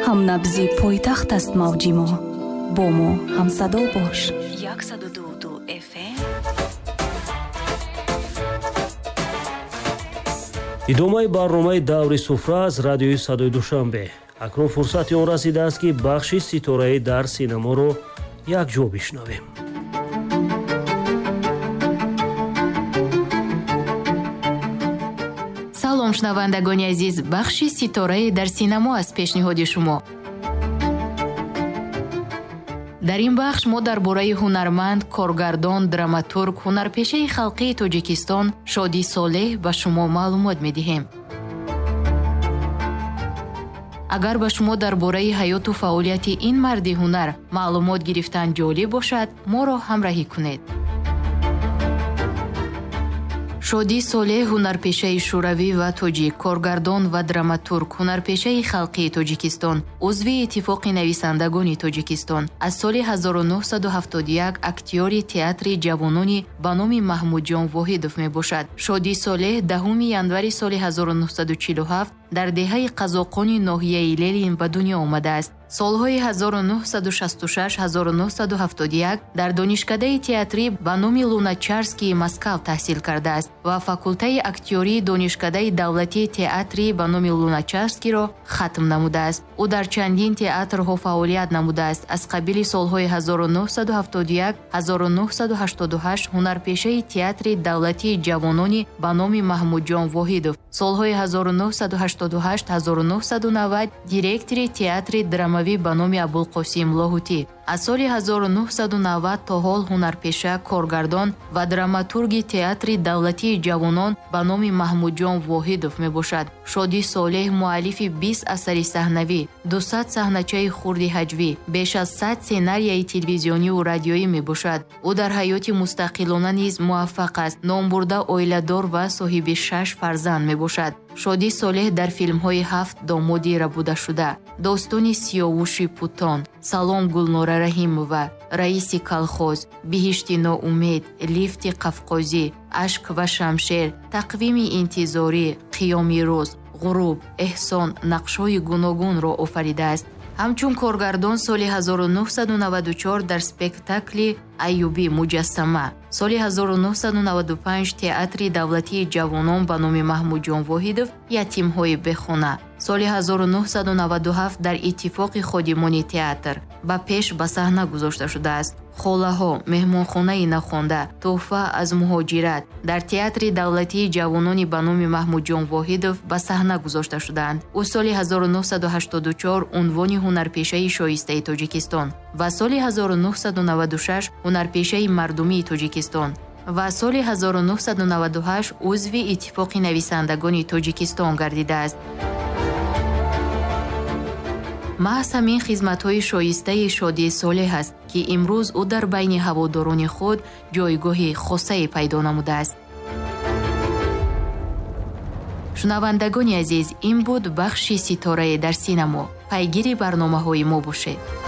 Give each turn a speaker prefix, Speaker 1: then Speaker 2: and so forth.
Speaker 1: ҳамнабзи пойтахт аст мавҷи мо. бо мо ҳамсадо бош. 102 FM.
Speaker 2: идомаи барномаи даври суфра аз радиои садои душанбе. акнун фурсати он расидааст ки бахши ситораи дар синаморо якҷо бишнавем.
Speaker 3: салом шунавандагони азиз, бахши ситораи дар синамо аз пешниҳоди шумо. дар ин бахш мо дар бораи ҳунарманд, коргардон, драматург, ҳунарпешаи халқии тоҷикистон Шодӣ Солеҳ ба шумо маълумот медиҳем. агар ба шумо дар бораи ҳаёту фаъолияти ин марди ҳунар маълумот гирифтан ҷолиб бошад, моро ҳамроҳӣ кунед. Шодӣ Солеҳ ҳунарпешаи шӯравӣ ва тоҷик, коргардон ва драматург, ҳунарпешаи халқии Тоҷикистон, узви иттифоқи нависандагони Тоҷикистон. аз соли 1971 актёри театри ҷавонони ба номи Маҳмудҷон Воҳидов мебошад. Шодӣ Солеҳ 10 январи соли 1947 дар деҳаи Қазоқони ноҳияи Лелин ба дунё омадааст. солҳои 1966-1971 дар донишкадаи театрӣ ба номи Луначарскии Москав таҳсил кардааст ва факултаи актёрии донишкадаи давлатии театри ба номи Луначарскиро хатм намудааст. ӯ дар чандин театрҳо фаъолият намудааст. аз қабили солҳои 1971-1988 ҳунарпешаи театри давлатии ҷавонони ба номи Маҳмудҷон Воҳидов, солҳои 1988-1990 директори театри драмавӣ ба номи Абулқосим Лоҳутӣ. аз соли 1990 то ҳол ҳунарпеша, коргардон ва драматурги театри давлатии ҷавонон ба номи Маҳмудҷон Воҳидов мебошад. Шодӣ Солеҳ муаллифи 20 асари саҳнавӣ, 200 саҳначаи хурди ҳаҷвӣ, беш аз 100 сценарияи телевизиониву радиоӣ мебошад. ӯ дар ҳаёти мустақилона низ муваффақ аст. номбурда оиладор ва соҳиби 6 фарзанд мебошад. Шодӣ Солеҳ дар филмҳои 7 домоди рабудашуда, достони Сиёвуши Путон, Салом Гулнора Раҳимова, Раиси Калхоз, Биҳишти Ноумед, Лифти Қавқозӣ, Ашк ва Шамшер, Тақвими интизорӣ, Қиёми рӯз, Ғуруб, Эҳсон нақшҳои гуногунро офаридааст. ҳамчун коргардон соли 1994 дар спектакли Айюбӣ муҷассама, соли 1995 театри давлатии ҷавонон ба номи Маҳмудҷон Воҳидов Ятимҳои бехона, соли 1997 дар иттифоқи ходимони театр ба пеш ба саҳна гузошта шудааст. холаҳо, меҳмонхонаи нахонда, тӯҳфа аз муҳоҷират дар театри давлатии ҷавонони ба номи Маҳмудҷон Воҳидов ба саҳна гузошта шуданд. ӯ соли 1984 унвони ҳунарпешаи шоистаи Тоҷикистон ва соли 1996 ҳунарпешаи мардумии Тоҷикистон ва соли 1998 узви иттифоқи нависандагони Тоҷикистон гардидааст. маҳз ҳамин хизматҳои шоистаи Шодӣ Солеҳ аст, ки имрӯз ӯ дар байни ҳаводорони худ ҷойгоҳи хосае пайдо намудааст. шунавандагони азиз, ин буд бахши ситорае дар синамо. пайгири барномаҳои мо бошед.